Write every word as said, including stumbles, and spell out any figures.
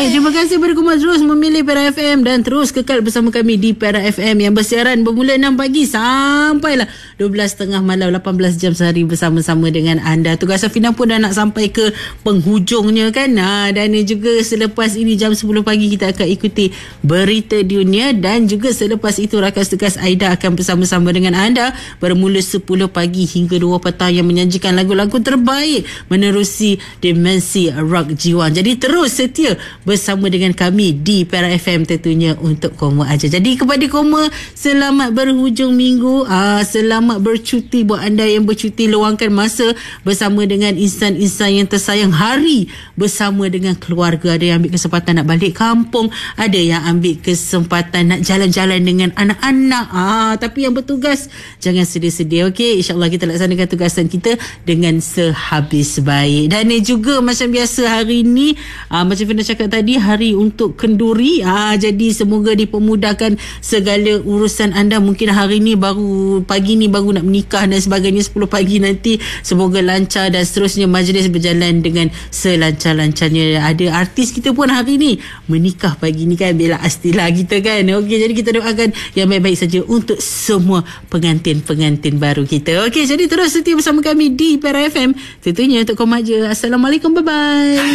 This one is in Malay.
Baik, terima kasih kepada Kumar terus memilih Perak F M dan terus kekal bersama kami di Perak F M yang bersiaran bermula enam pagi sampailah dua belas tiga puluh malam, lapan belas jam sehari bersama-sama dengan anda. Tugas Safina pun dah nak sampai ke penghujungnya kan. Ha, dan juga selepas ini jam sepuluh pagi kita akan ikuti berita dunia dan juga selepas itu rakan tugas Aida akan bersama-sama dengan anda bermula sepuluh pagi hingga dua petang yang menyajikan lagu-lagu terbaik menerusi dimensi rock jiwa. Jadi terus setia bersama dengan kami di Perak F M tentunya untuk Koma aja. Jadi kepada Koma, selamat berhujung minggu, aa, selamat bercuti buat anda yang bercuti, luangkan masa bersama dengan insan-insan yang tersayang, hari bersama dengan keluarga. Ada yang ambil kesempatan nak balik kampung, ada yang ambil kesempatan nak jalan-jalan dengan anak-anak. Ah, tapi yang bertugas jangan sedih-sedih, okey? InsyaAllah kita laksanakan tugasan kita dengan sehabis baik. Dan juga macam biasa hari ni, aa, macam Fina cakap tadi, hari untuk kenduri. Aa, jadi semoga dipermudahkan segala urusan anda. Mungkin hari ni baru, pagi ni baru nak menikah dan sebagainya, sepuluh pagi nanti semoga lancar dan seterusnya majlis berjalan dengan selancar-lancarnya. Ada artis kita pun hari ni menikah pagi ni kan, Bella Astila kita kan. Okey, jadi kita doakan yang baik-baik saja untuk semua pengantin-pengantin baru kita. Okey, jadi terus setia bersama kami di Perak F M tentunya untuk Koma je. Assalamualaikum, bye-bye.